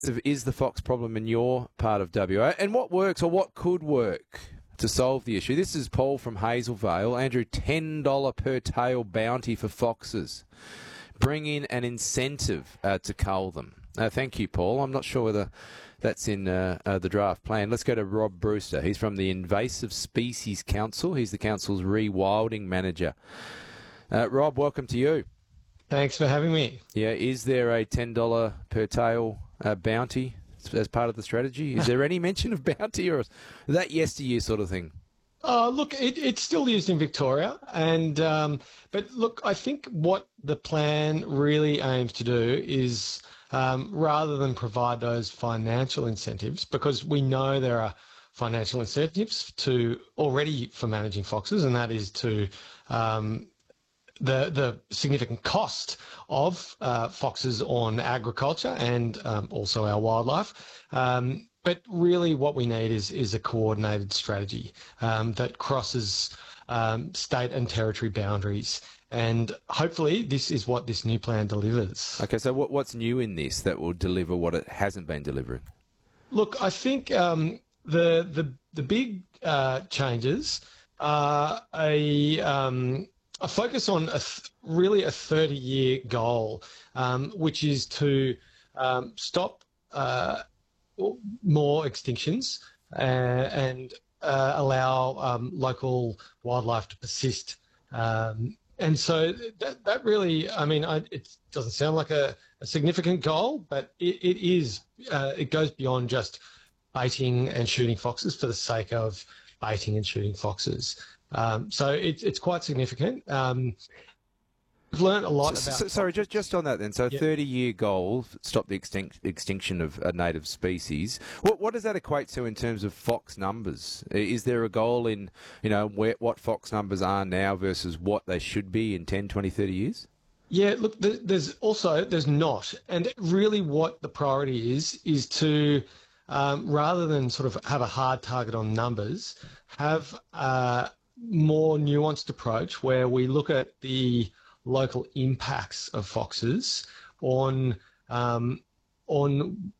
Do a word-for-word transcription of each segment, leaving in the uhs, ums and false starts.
is the fox problem in your part of W A, and what works or what could work to solve the issue? This is Paul from Hazelvale. Andrew, ten dollars per tail bounty for foxes. Bring in an incentive uh, to cull them. Uh, thank you, Paul. I'm not sure whether that's in uh, uh, the draft plan. Let's go to Rob Brewster. He's from the Invasive Species Council. He's the council's rewilding manager. Uh, Rob, welcome to you. Thanks for having me. Yeah, is there a ten dollars per tail uh, bounty as part of the strategy? Is there any mention of bounty, or is that yesteryear sort of thing? Uh, look, it, it's still used in Victoria, and um, but look, I think what the plan really aims to do is um, rather than provide those financial incentives, because we know there are financial incentives to already for managing foxes, and that is to um, the the significant cost of uh, foxes on agriculture and um, also our wildlife. Um, but really what we need is is a coordinated strategy um, that crosses um, state and territory boundaries. And hopefully this is what this new plan delivers. Okay, so what what's new in this that will deliver what it hasn't been delivering? Look, I think um, the the the big uh, changes are a um, a focus on a th- really a thirty-year goal, um, which is to um, stop uh, more extinctions uh, and uh, allow um, local wildlife to persist. Um, and so that, that really, I mean, I, it doesn't sound like a, a significant goal, but it, it is, uh, it goes beyond just baiting and shooting foxes for the sake of baiting and shooting foxes. Um, so it, it's quite significant. Um, we've learned a lot so, about... So, sorry, just, just on that then. So a Yep. thirty-year goal, stop the extinct, extinction of a native species. What, what does that equate to in terms of fox numbers? Is there a goal in, you know, where, what fox numbers are now versus what they should be in ten, twenty, thirty years? Yeah, look, there's also, there's not. And really what the priority is, is to, um, rather than sort of have a hard target on numbers, have a more nuanced approach where we look at the local impacts of foxes on um, on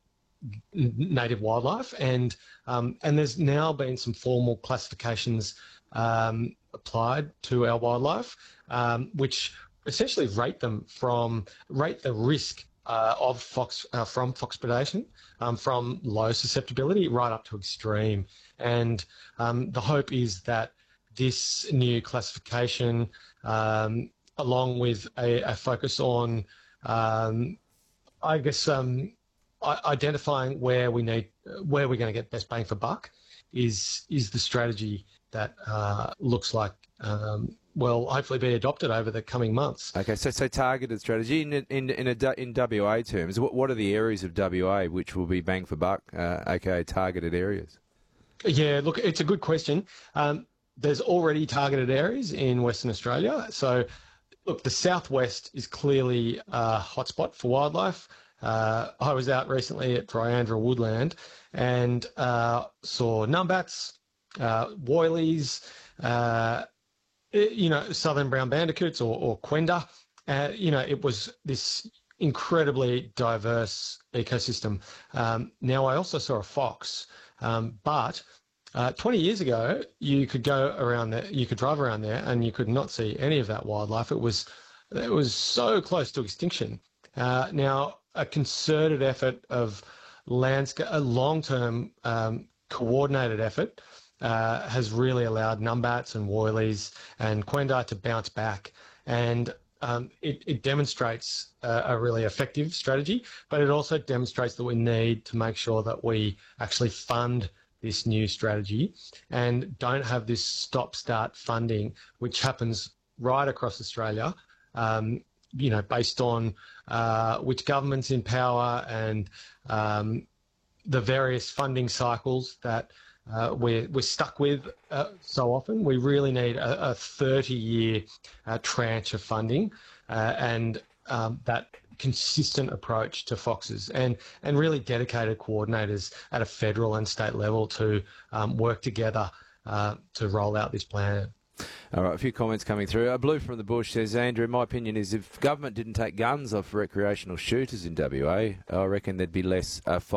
native wildlife, and um, and there's now been some formal classifications um, applied to our wildlife, um, which essentially rate them from rate the risk uh, of fox uh, from fox predation um, from low susceptibility right up to extreme, and um, the hope is that this new classification, um, along with a, a focus on, um, I guess, um, identifying where we need, where we're going to get best bang for buck, is is the strategy that uh, looks like um, will hopefully be adopted over the coming months. Okay, so so targeted strategy in in in, a, in W A terms. What what are the areas of W A which will be bang for buck, uh, aka targeted areas? Yeah, look, it's a good question. Um, There's already targeted areas in Western Australia. So, look, the southwest is clearly a hotspot for wildlife. Uh, I was out recently at Dryandra Woodland and uh, saw numbats, uh, woylies, uh, you know, southern brown bandicoots or, or quenda. Uh, you know, it was this incredibly diverse ecosystem. Um, now, I also saw a fox, um, but Uh, twenty years ago, you could go around there, you could drive around there, and you could not see any of that wildlife. It was, it was so close to extinction. Uh, now, a concerted effort of landscape, a long-term um, coordinated effort, uh, has really allowed numbats and woylies and quenda to bounce back, and um, it, it demonstrates a, a really effective strategy. But it also demonstrates that we need to make sure that we actually fund this new strategy and don't have this stop-start funding, which happens right across Australia, um, you know, based on uh, which government's in power and um, the various funding cycles that uh, we're, we're stuck with uh, so often. We really need a, a thirty-year uh, tranche of funding uh, and um, that consistent approach to foxes, and and really dedicated coordinators at a federal and state level to um, work together uh, to roll out this plan. All right, a few comments coming through. Uh, Blue from the Bush says, Andrew, my opinion is if government didn't take guns off recreational shooters in W A, I reckon there'd be less uh,